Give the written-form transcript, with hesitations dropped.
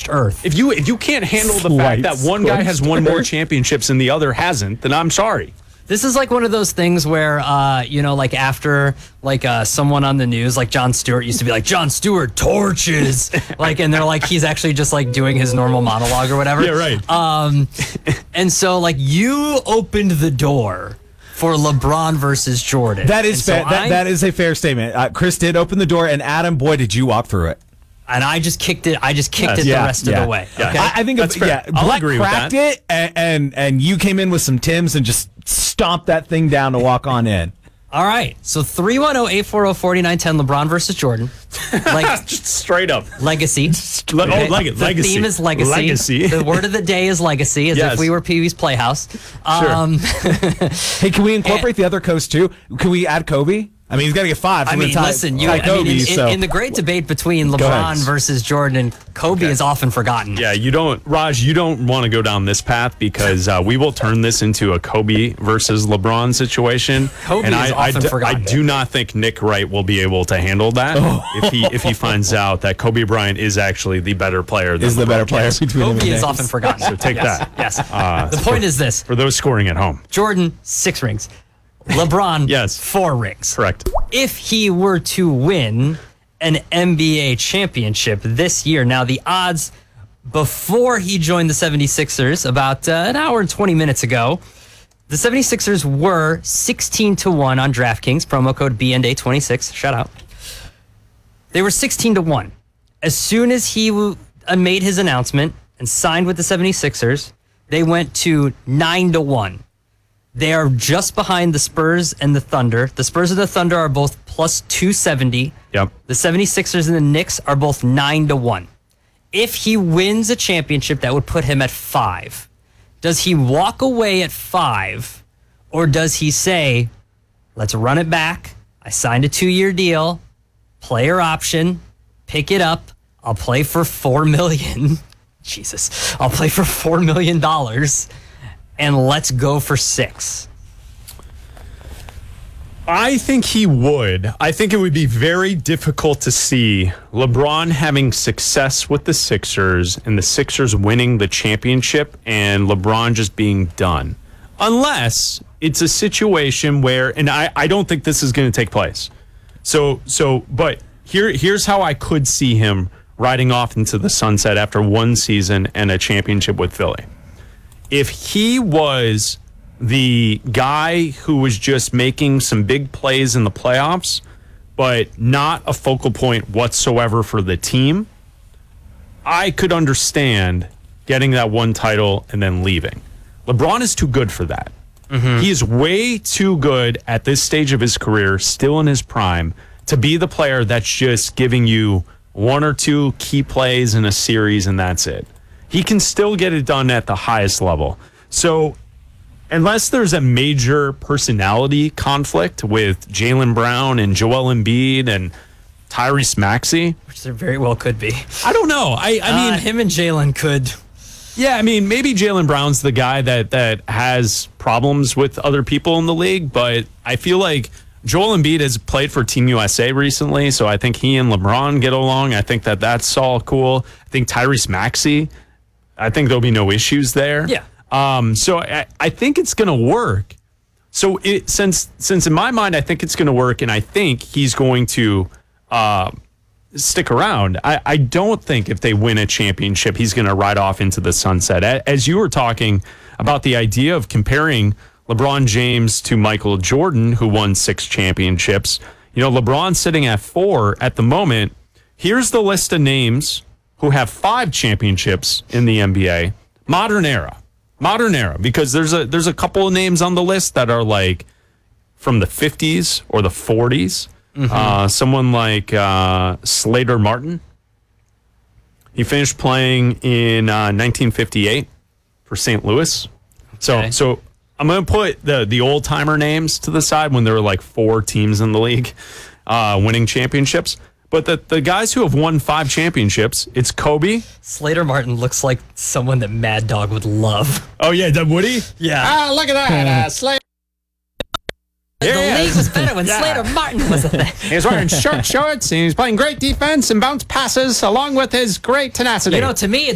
scorched earth. If you can't handle the fact that one guy has won more championships and the other hasn't, then I'm sorry. This is like one of those things where, like after someone on the news, like Jon Stewart used to be like, Jon Stewart torches, and they're like, he's actually just like doing his normal monologue or whatever. Yeah, right. And so like you opened the door for LeBron versus Jordan. That is fair. That is a fair statement. Chris did open the door, and Adam, boy, did you walk through it. And I just kicked it. The rest of the way. Yeah. Okay? I think that's fair. I'll Brett agree with cracked that. it, and you came in with some Timbs and just stomped that thing down to walk on in. All right. So 310-840-4910, LeBron versus Jordan. Just straight up. Legacy. Legacy. The theme is legacy. The word of the day is legacy, as if we were Pee Wee's Playhouse. Sure. Hey, can we incorporate the other coast too? Can we add Kobe? I mean, he's got to get 5. Listen, in the great debate between LeBron versus Jordan, Kobe is often forgotten. Yeah, you don't want to go down this path because we will turn this into a Kobe versus LeBron situation. Kobe is often forgotten. I do not think Nick Wright will be able to handle that if he finds out that Kobe Bryant is actually the better player. Is the better player between him and Kobe is Nick. often forgotten. So take that. Yes. The point is this. For those scoring at home. Jordan, 6 rings. LeBron, Yes. 4 rings. Correct. If he were to win an NBA championship this year, now the odds before he joined the 76ers, about an hour and 20 minutes ago, the 76ers were 16-1 on DraftKings, promo code BNDA26. Shout out. They were 16-1. As soon as he made his announcement and signed with the 76ers, they went to 9-1. They are just behind the Spurs and the Thunder. The Spurs and the Thunder are both plus 270. Yep. The 76ers and the Knicks are both 9-1. If he wins a championship, that would put him at 5. Does he walk away at 5, or does he say, let's run it back? I signed a 2-year deal, player option, pick it up. I'll play for $4 million. Jesus. I'll play for $4 million. And let's go for 6. I think he would. I think it would be very difficult to see LeBron having success with the Sixers and the Sixers winning the championship and LeBron just being done. Unless it's a situation where, and I don't think this is going to take place. But here's how I could see him riding off into the sunset after one season and a championship with Philly. If he was the guy who was just making some big plays in the playoffs, but not a focal point whatsoever for the team, I could understand getting that one title and then leaving. LeBron is too good for that. Mm-hmm. He is way too good at this stage of his career, still in his prime, to be the player that's just giving you 1 or 2 key plays in a series and that's it. He can still get it done at the highest level. So unless there's a major personality conflict with Jaylen Brown and Joel Embiid and Tyrese Maxey, which there very well could be. I don't know. I mean, him and Jaylen could. Yeah, I mean, maybe Jaylen Brown's the guy that has problems with other people in the league, but I feel like Joel Embiid has played for Team USA recently, so I think he and LeBron get along. I think that's all cool. I think Tyrese Maxey, I think there'll be no issues there. Yeah. So I think it's going to work. So since in my mind, I think it's going to work, and I think he's going to stick around. I don't think if they win a championship, he's going to ride off into the sunset. As you were talking about the idea of comparing LeBron James to Michael Jordan, who won 6 championships, LeBron's sitting at 4 at the moment. Here's the list of names who have 5 championships in the NBA. Modern era, because there's a couple of names on the list that are like from the 50s or the 40s. Mm-hmm. Someone like Slater Martin. He finished playing in 1958 for St. Louis. Okay. So I'm going to put the old-timer names to the side when there were like 4 teams in the league winning championships. But the guys who have won 5 championships, it's Kobe. Slater Martin looks like someone that Mad Dog would love. Oh, yeah, would he? Yeah. Look at that. Slater. The league was better when Slater Martin was a thing. He was wearing short shorts, and he was playing great defense and bounce passes along with his great tenacity. To me,